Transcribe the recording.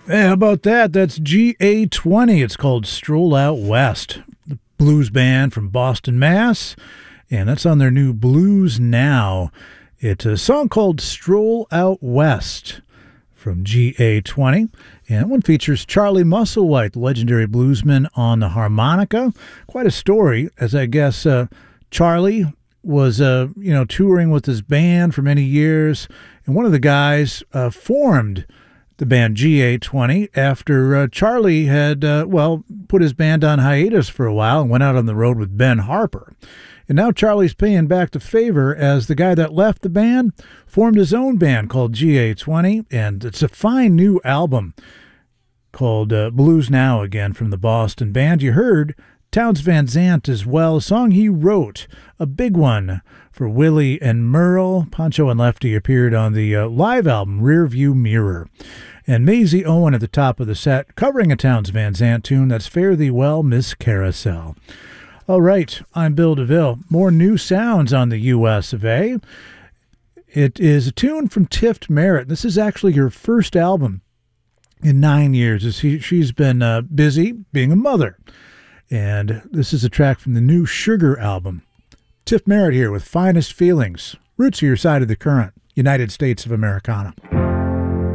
Hey, how about that? That's GA20. It's called Stroll Out West, the blues band from Boston, Mass. And that's on their new Blues Now. It's a song called Stroll Out West from GA20. And that one features Charlie Musselwhite, the legendary bluesman, on the harmonica. Quite a story, as I guess Charlie was touring with his band for many years. And one of the guys formed the band GA20 after Charlie had, put his band on hiatus for a while and went out on the road with Ben Harper. And now Charlie's paying back the favor as the guy that left the band formed his own band called GA20, and it's a fine new album called Blues Now again from the Boston band. You heard Townes Van Zandt as well, a song he wrote, a big one for Willie and Merle. Pancho and Lefty appeared on the live album Rearview Mirror. And Maisie Owen at the top of the set, covering a Townes Van Zandt tune, that's Fare Thee Well, Miss Carousel. All right, I'm Bill DeVille. More new sounds on the US of A. It is a tune from Tift Merritt. This is actually her first album in 9 years. She's been busy being a mother. And this is a track from the new Sugar album. Tift Merritt here with Finest Feelings. Roots of Your Side of the Current, United States of Americana.